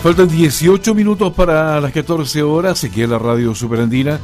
Faltan 18 minutos para las 14 horas, aquí en la Radio Superandina.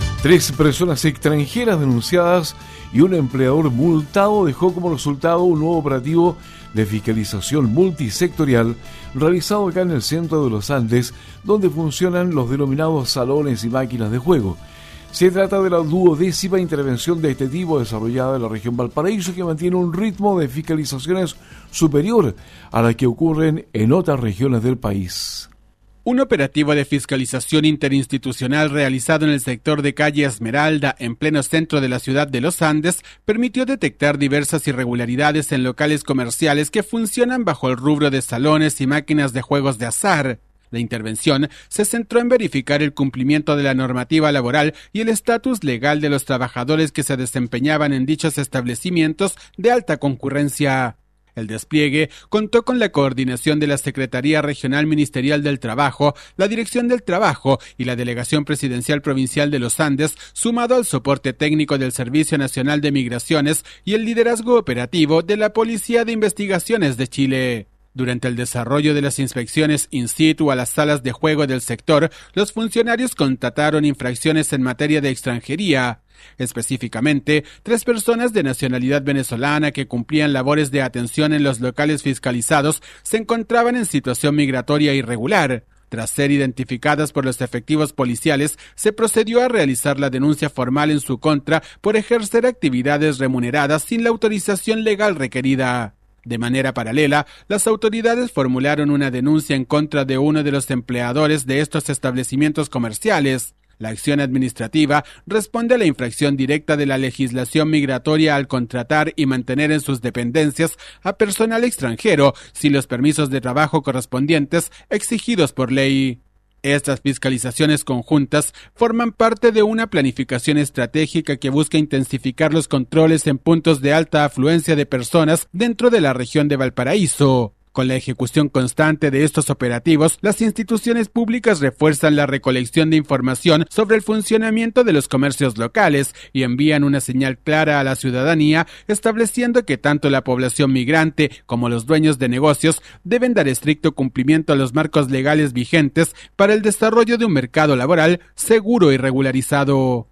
3 personas extranjeras denunciadas y un empleador multado dejó como resultado un nuevo operativo de fiscalización multisectorial realizado acá en el centro de los Andes, donde funcionan los denominados salones y máquinas de juego. Se trata de la 12ª intervención de este tipo desarrollada en la región Valparaíso, que mantiene un ritmo de fiscalizaciones superior a la que ocurren en otras regiones del país. Un operativo de fiscalización interinstitucional realizado en el sector de calle Esmeralda, en pleno centro de la ciudad de Los Andes, permitió detectar diversas irregularidades en locales comerciales que funcionan bajo el rubro de salones y máquinas de juegos de azar. La intervención se centró en verificar el cumplimiento de la normativa laboral y el estatus legal de los trabajadores que se desempeñaban en dichos establecimientos de alta concurrencia. El despliegue contó con la coordinación de la Secretaría Regional Ministerial del Trabajo, la Dirección del Trabajo y la Delegación Presidencial Provincial de los Andes, sumado al soporte técnico del Servicio Nacional de Migraciones y el liderazgo operativo de la Policía de Investigaciones de Chile. Durante el desarrollo de las inspecciones in situ a las salas de juego del sector, los funcionarios constataron infracciones en materia de extranjería. Específicamente, 3 personas de nacionalidad venezolana que cumplían labores de atención en los locales fiscalizados se encontraban en situación migratoria irregular. Tras ser identificadas por los efectivos policiales, se procedió a realizar la denuncia formal en su contra por ejercer actividades remuneradas sin la autorización legal requerida. De manera paralela, las autoridades formularon una denuncia en contra de uno de los empleadores de estos establecimientos comerciales. La acción administrativa responde a la infracción directa de la legislación migratoria al contratar y mantener en sus dependencias a personal extranjero sin los permisos de trabajo correspondientes exigidos por ley. Estas fiscalizaciones conjuntas forman parte de una planificación estratégica que busca intensificar los controles en puntos de alta afluencia de personas dentro de la región de Valparaíso. Con la ejecución constante de estos operativos, las instituciones públicas refuerzan la recolección de información sobre el funcionamiento de los comercios locales y envían una señal clara a la ciudadanía, estableciendo que tanto la población migrante como los dueños de negocios deben dar estricto cumplimiento a los marcos legales vigentes para el desarrollo de un mercado laboral seguro y regularizado.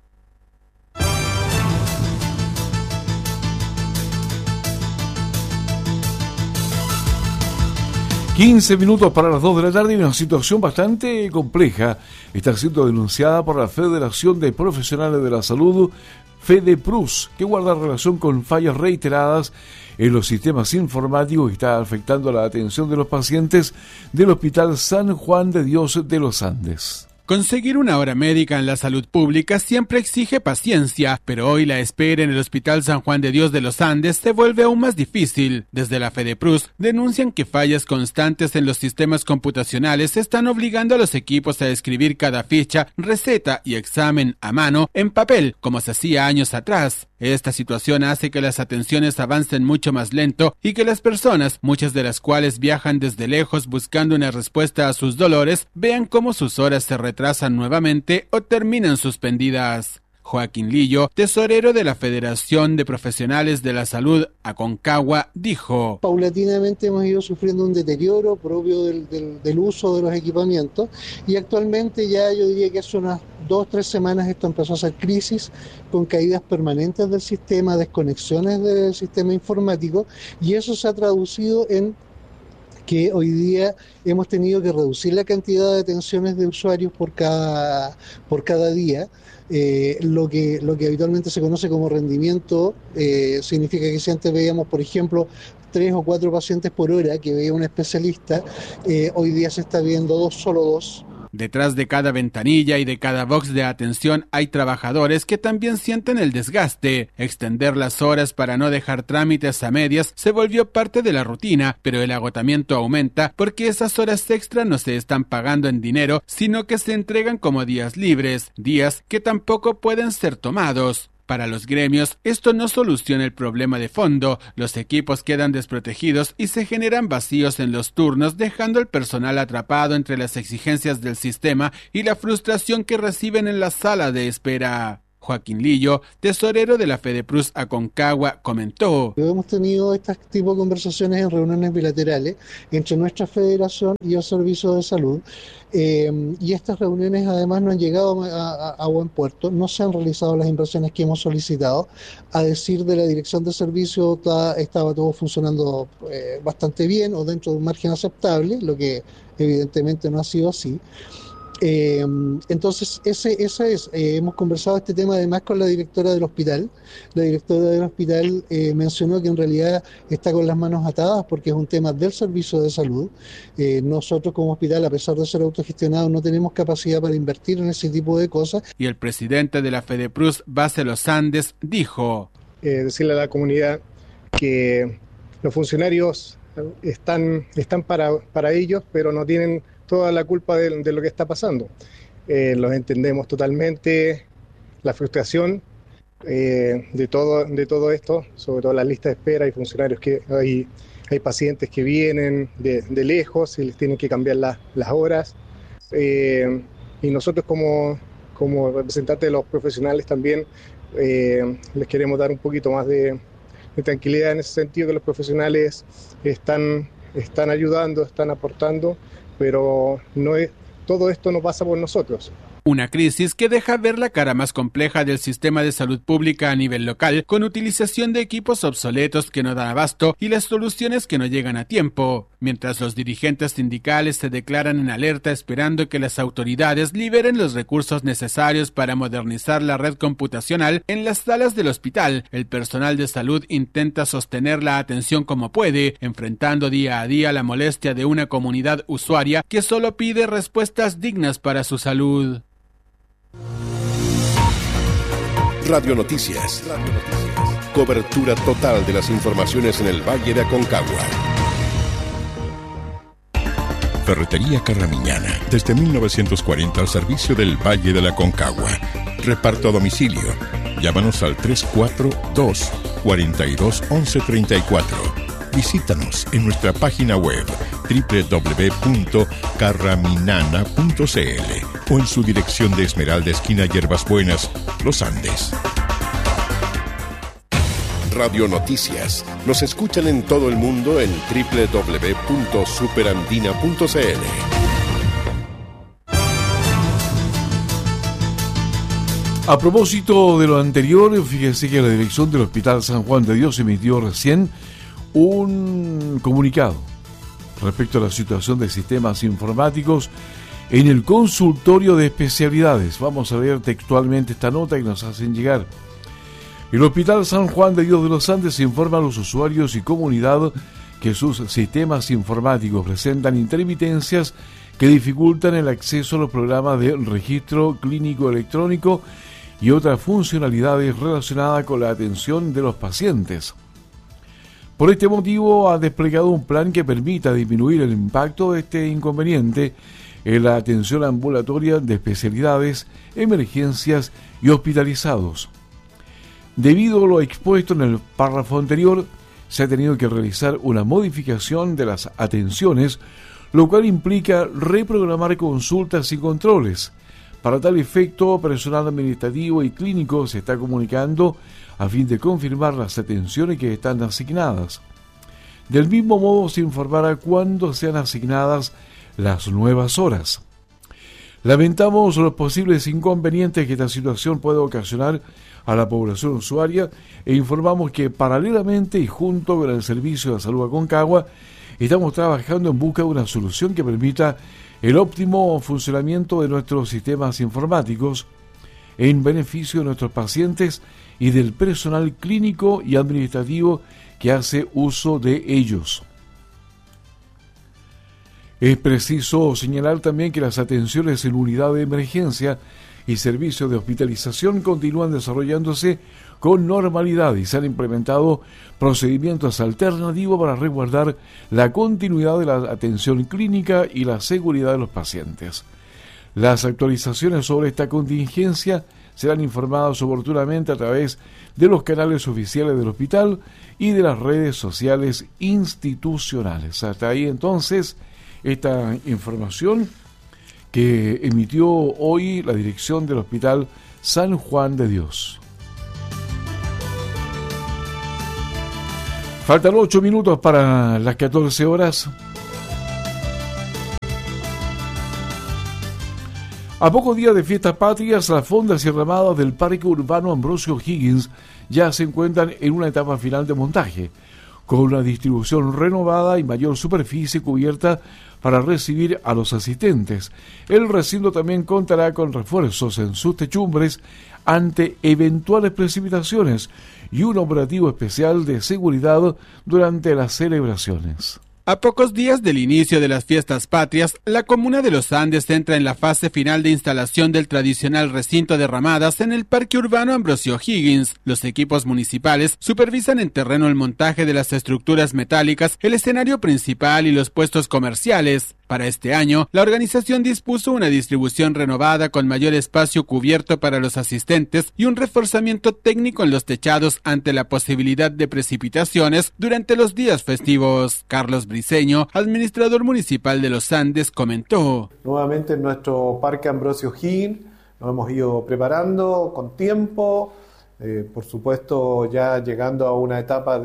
15 minutos para las 2 de la tarde y una situación bastante compleja está siendo denunciada por la Federación de Profesionales de la Salud, FEDEPRUS, que guarda relación con fallas reiteradas en los sistemas informáticos que está afectando la atención de los pacientes del Hospital San Juan de Dios de los Andes. Conseguir una hora médica en la salud pública siempre exige paciencia, pero hoy la espera en el Hospital San Juan de Dios de los Andes se vuelve aún más difícil. Desde la FEDEPRUS denuncian que fallas constantes en los sistemas computacionales están obligando a los equipos a escribir cada ficha, receta y examen a mano en papel, como se hacía años atrás. Esta situación hace que las atenciones avancen mucho más lento y que las personas, muchas de las cuales viajan desde lejos buscando una respuesta a sus dolores, vean cómo sus horas se retrasan nuevamente o terminan suspendidas. Joaquín Lillo, tesorero de la Federación de Profesionales de la Salud, Aconcagua, dijo: paulatinamente hemos ido sufriendo un deterioro propio del uso de los equipamientos y actualmente ya yo diría que hace unas 2-3 semanas esto empezó a ser crisis con caídas permanentes del sistema, desconexiones del sistema informático, y eso se ha traducido en que hoy día hemos tenido que reducir la cantidad de atenciones de usuarios por cada día. Lo que habitualmente se conoce como rendimiento significa que si antes veíamos, por ejemplo, 3 o 4 pacientes por hora que veía un especialista, hoy día se está viendo solo 2. Detrás de cada ventanilla y de cada box de atención hay trabajadores que también sienten el desgaste. Extender las horas para no dejar trámites a medias se volvió parte de la rutina, pero el agotamiento aumenta porque esas horas extra no se están pagando en dinero, sino que se entregan como días libres, días que tampoco pueden ser tomados. Para los gremios, esto no soluciona el problema de fondo, los equipos quedan desprotegidos y se generan vacíos en los turnos, dejando al personal atrapado entre las exigencias del sistema y la frustración que reciben en la sala de espera. Joaquín Lillo, tesorero de la FEDEPRUS Aconcagua, comentó: hemos tenido este tipo de conversaciones en reuniones bilaterales entre nuestra federación y el Servicio de Salud, y estas reuniones además no han llegado a buen puerto, no se han realizado las inversiones que hemos solicitado. A decir de la dirección de servicio, estaba todo funcionando bastante bien o dentro de un margen aceptable, lo que evidentemente no ha sido así. Entonces, hemos conversado este tema además con la directora del hospital. La directora del hospital mencionó que en realidad está con las manos atadas porque es un tema del servicio de salud. Nosotros como hospital, a pesar de ser autogestionados, no tenemos capacidad para invertir en ese tipo de cosas. Y el presidente de la FEDEPRUS, Base Los Andes, dijo: decirle a la comunidad que los funcionarios están para ellos, pero no tienen toda la culpa de lo que está pasando. Los entendemos totalmente, la frustración de todo esto, sobre todo la lista de espera. Hay funcionarios hay pacientes que vienen de lejos y les tienen que cambiar las horas. Y nosotros como representantes de los profesionales también les queremos dar un poquito más de tranquilidad en ese sentido, que los profesionales están ayudando, están aportando, pero todo esto no pasa por nosotros. Una crisis que deja ver la cara más compleja del sistema de salud pública a nivel local, con utilización de equipos obsoletos que no dan abasto y las soluciones que no llegan a tiempo. Mientras los dirigentes sindicales se declaran en alerta esperando que las autoridades liberen los recursos necesarios para modernizar la red computacional en las salas del hospital, el personal de salud intenta sostener la atención como puede, enfrentando día a día la molestia de una comunidad usuaria que solo pide respuestas dignas para su salud. Radio Noticias. Cobertura total de las informaciones en el Valle de Aconcagua. Ferretería Carramiñana, desde 1940 al servicio del Valle de la Aconcagua. Reparto a domicilio. Llámanos al 342-42-1134. Visítanos en nuestra página web www.carraminana.cl o en su dirección de Esmeralda, esquina Hierbas Buenas, Los Andes. Radio Noticias. Nos escuchan en todo el mundo en www.superandina.cl. A propósito de lo anterior, fíjese que la dirección del Hospital San Juan de Dios emitió recién un comunicado respecto a la situación de sistemas informáticos en el consultorio de especialidades. Vamos a leer textualmente esta nota que nos hacen llegar. El Hospital San Juan de Dios de los Andes informa a los usuarios y comunidad que sus sistemas informáticos presentan intermitencias que dificultan el acceso a los programas de registro clínico electrónico y otras funcionalidades relacionadas con la atención de los pacientes. Por este motivo, ha desplegado un plan que permita disminuir el impacto de este inconveniente en la atención ambulatoria de especialidades, emergencias y hospitalizados. Debido a lo expuesto en el párrafo anterior, se ha tenido que realizar una modificación de las atenciones, lo cual implica reprogramar consultas y controles. Para tal efecto, personal administrativo y clínico se está comunicando a fin de confirmar las atenciones que están asignadas. Del mismo modo, se informará cuándo sean asignadas las nuevas horas. Lamentamos los posibles inconvenientes que esta situación puede ocasionar a la población usuaria e informamos que paralelamente y junto con el Servicio de Salud Aconcagua estamos trabajando en busca de una solución que permita el óptimo funcionamiento de nuestros sistemas informáticos en beneficio de nuestros pacientes y del personal clínico y administrativo que hace uso de ellos. Es preciso señalar también que las atenciones en unidad de emergencia y servicios de hospitalización continúan desarrollándose con normalidad y se han implementado procedimientos alternativos para resguardar la continuidad de la atención clínica y la seguridad de los pacientes. Las actualizaciones sobre esta contingencia serán informadas oportunamente a través de los canales oficiales del hospital y de las redes sociales institucionales. Hasta ahí entonces esta información que emitió hoy la dirección del Hospital San Juan de Dios. Faltan 8 minutos para las 14 horas. A pocos días de fiestas patrias, las fondas y ramadas del Parque Urbano Ambrosio O'Higgins ya se encuentran en una etapa final de montaje, con una distribución renovada y mayor superficie cubierta para recibir a los asistentes. El recinto también contará con refuerzos en sus techumbres ante eventuales precipitaciones y un operativo especial de seguridad durante las celebraciones. A pocos días del inicio de las fiestas patrias, la comuna de Los Andes entra en la fase final de instalación del tradicional recinto de ramadas en el Parque Urbano Ambrosio O'Higgins. Los equipos municipales supervisan en terreno el montaje de las estructuras metálicas, el escenario principal y los puestos comerciales. Para este año, la organización dispuso una distribución renovada con mayor espacio cubierto para los asistentes y un reforzamiento técnico en los techados ante la posibilidad de precipitaciones durante los días festivos. Carlos Briceño, administrador municipal de Los Andes, comentó: Nuevamente en nuestro Parque Ambrosio O'Higgins nos hemos ido preparando con tiempo, por supuesto ya llegando a una etapa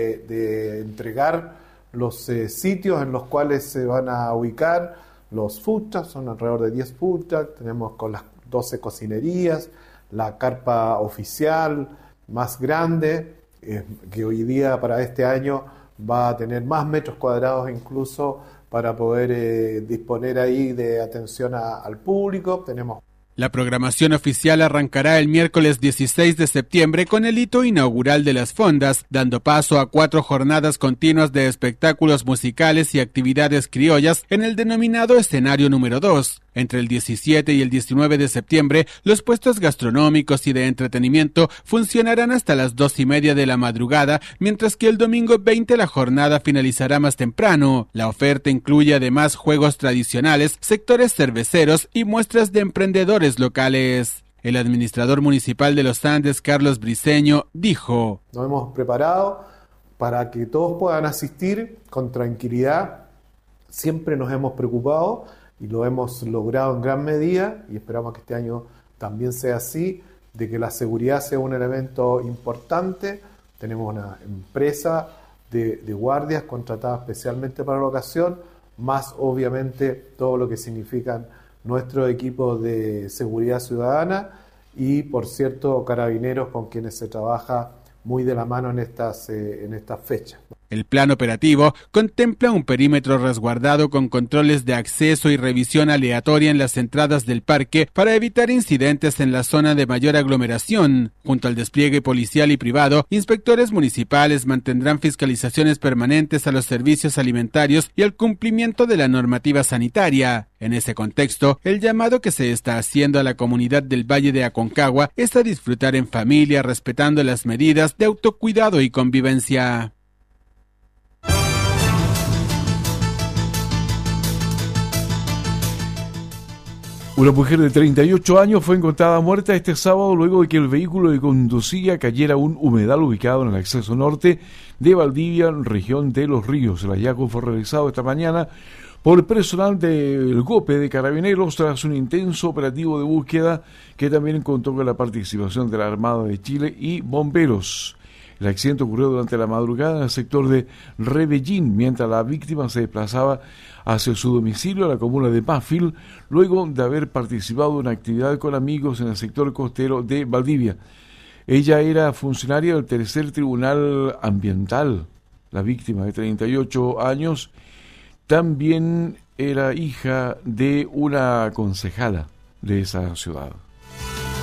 de entregar los sitios en los cuales se van a ubicar los food trucks. Son alrededor de 10 food trucks, tenemos con las 12 cocinerías, la carpa oficial más grande, que hoy día para este año va a tener más metros cuadrados incluso para poder disponer ahí de atención al público. Tenemos La programación oficial arrancará el miércoles 16 de septiembre con el hito inaugural de las fondas, dando paso a 4 jornadas continuas de espectáculos musicales y actividades criollas en el denominado escenario número 2. Entre el 17 y el 19 de septiembre, los puestos gastronómicos y de entretenimiento funcionarán hasta las 2:30 de la madrugada, mientras que el domingo 20 la jornada finalizará más temprano. La oferta incluye además juegos tradicionales, sectores cerveceros y muestras de emprendedores locales. El administrador municipal de Los Andes, Carlos Briceño, dijo: Nos hemos preparado para que todos puedan asistir con tranquilidad. Siempre nos hemos preocupado y lo hemos logrado en gran medida, y esperamos que este año también sea así, de que la seguridad sea un elemento importante. Tenemos una empresa de guardias contratada especialmente para la ocasión, más obviamente todo lo que significan nuestro equipo de seguridad ciudadana y, por cierto, carabineros con quienes se trabaja muy de la mano en estas fechas. El plan operativo contempla un perímetro resguardado con controles de acceso y revisión aleatoria en las entradas del parque para evitar incidentes en la zona de mayor aglomeración. Junto al despliegue policial y privado, inspectores municipales mantendrán fiscalizaciones permanentes a los servicios alimentarios y al cumplimiento de la normativa sanitaria. En ese contexto, el llamado que se está haciendo a la comunidad del Valle de Aconcagua es a disfrutar en familia, respetando las medidas de autocuidado y convivencia. Una mujer de 38 años fue encontrada muerta este sábado luego de que el vehículo que conducía cayera a un humedal ubicado en el acceso norte de Valdivia, región de Los Ríos. El hallazgo fue realizado esta mañana por personal del GOPE de Carabineros tras un intenso operativo de búsqueda que también contó con la participación de la Armada de Chile y bomberos. El accidente ocurrió durante la madrugada en el sector de Rebellín, mientras la víctima se desplazaba hacia su domicilio en la comuna de Banfield, luego de haber participado en una actividad con amigos en el sector costero de Valdivia. Ella era funcionaria del tercer tribunal ambiental. La víctima, de 38 años, también era hija de una concejala de esa ciudad.